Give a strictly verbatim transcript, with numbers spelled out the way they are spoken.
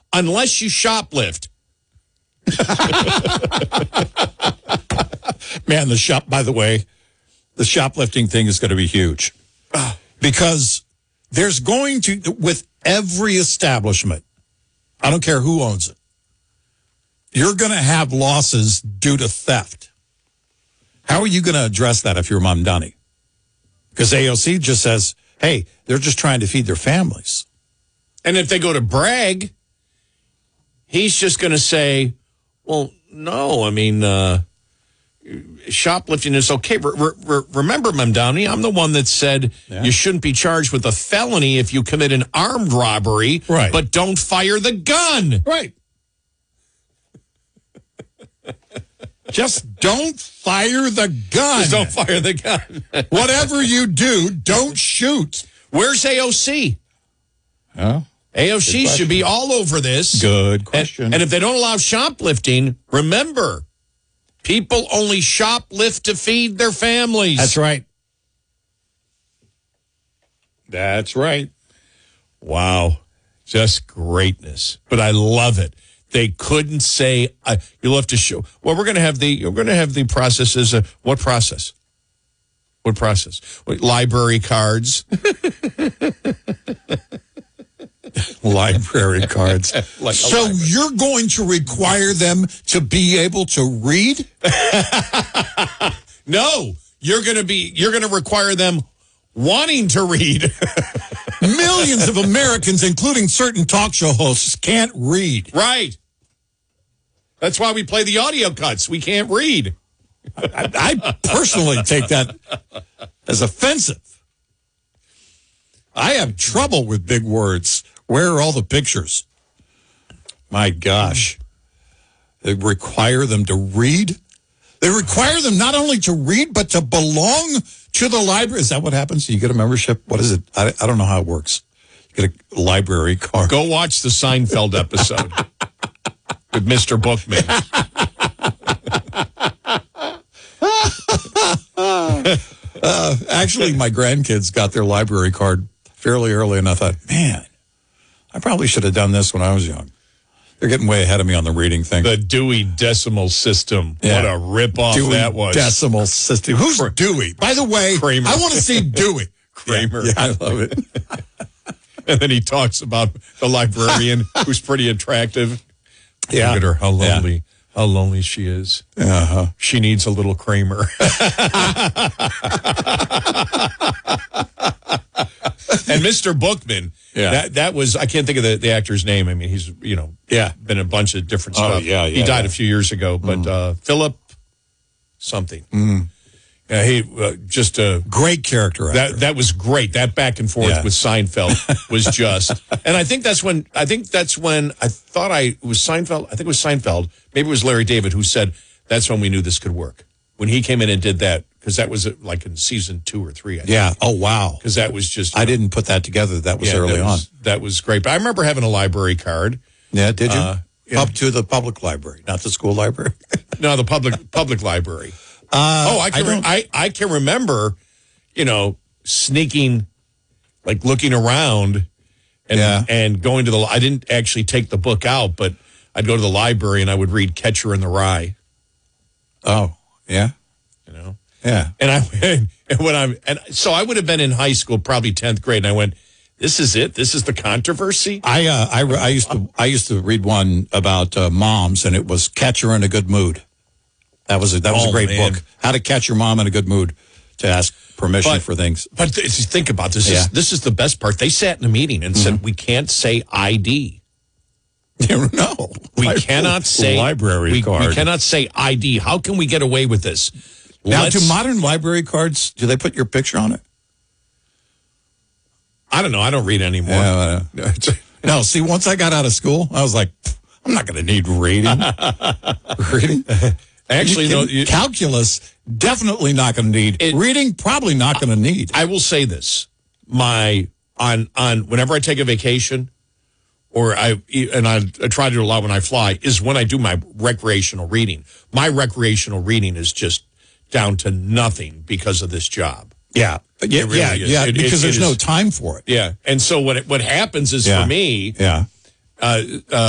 unless you shoplift. Man, the shop, by the way, the shoplifting thing is going to be huge. Because there's going to, with every establishment, I don't care who owns it, you're going to have losses due to theft. How are you going to address that if you're Mamdani? Because A O C just says, hey, they're just trying to feed their families. And if they go to Bragg, he's just going to say, well, no, I mean, uh, shoplifting is okay. Re- re- remember, Mamdani, I'm the one that said yeah. you shouldn't be charged with a felony if you commit an armed robbery, right. but don't fire the gun. Right. Just don't fire the gun. Just don't fire the gun. Whatever you do, don't shoot. Where's A O C? Huh? A O C should be all over this. Good question. And, and if they don't allow shoplifting, remember, people only shoplift to feed their families. That's right. That's right. Wow. Just greatness. But I love it. They couldn't say, uh, you'll have to show. Well, we're going to have the, we're going to have the processes. Uh, what process? What process? What, library cards. Library cards. Like so library. You're going to require them to be able to read? No, you're going to be, you're going to require them wanting to read. Millions of Americans, including certain talk show hosts, can't read. Right. That's why we play the audio cuts. We can't read. I, I personally take that as offensive. I have trouble with big words. Where are all the pictures? My gosh. They require them to read? They require them not only to read, but to belong to the library. Is that what happens? You get a membership? What is it? I, I don't know how it works. You get a library card. Go watch the Seinfeld episode with Mister Bookman. uh, actually, my grandkids got their library card fairly early, and I thought, man, I probably should have done this when I was young. They're getting way ahead of me on the reading thing. The Dewey Decimal System. Yeah. What a ripoff Dewey that was. Decimal System. Who's Cr- Dewey? By the way, Kramer. I want to see Dewey. Kramer. Yeah, yeah, I love it. And then he talks about the librarian who's pretty attractive. Yeah. Look at her, how lonely, yeah. how lonely she is. Uh-huh. She needs a little Kramer. And Mister Bookman, yeah. that that was, I can't think of the, the actor's name. I mean, he's, you know, yeah. been in a bunch of different Oh, stuff. yeah, yeah, he died yeah. a few years ago, but mm. uh, Philip something. Mm. Yeah, he uh, just a great character actor. That that was great. That back and forth yeah. with Seinfeld was just, and I think that's when I think that's when I thought I it was Seinfeld. I think it was Seinfeld. Maybe it was Larry David who said that's when we knew this could work. When he came in and did that, because that was like in season two or three. I think. Yeah. Oh wow. Because that was just. I know, didn't put that together. That was yeah, early that was, on. That was great. But I remember having a library card. Yeah. Did you? Uh, yeah. Up to the public library, not the school library. No, the public public library. Uh, oh, I can. I, Re- I I can remember, you know, sneaking, like looking around, and yeah. and going to the. I didn't actually take the book out, but I'd go to the library and I would read Catcher in the Rye. Oh yeah, you know, yeah. And I went, and when I'm and so I would have been in high school, probably tenth grade, and I went, "This is it. This is the controversy." I uh, I I used to I used to read one about uh, moms, and it was Catcher in a Good Mood. That was a, that was oh, a great man. book. How to catch your mom in a good mood to ask permission but, for things. But th- think about this. Yeah. Is, this is the best part. They sat in a meeting and mm-hmm. said, we can't say I D. No. We Library, cannot say library we, card. We cannot say I D. How can we get away with this? Now, Let's, do modern library cards, do they put your picture on it? I don't know. I don't read anymore. Yeah, uh, no, see, once I got out of school, I was like, I'm not going to need reading. reading? Actually, you no. You, calculus, definitely not going to need. It, reading, probably not going to need. I will say this. My, on, on, whenever I take a vacation, or I, and I, I try to do a lot when I fly, is when I do my recreational reading. My recreational reading is just down to nothing because of this job. Yeah. Yeah, really yeah, is. yeah, It, because it, there's it no is, time for it. Yeah. And so what it, what happens is yeah. for me, yeah. uh, uh,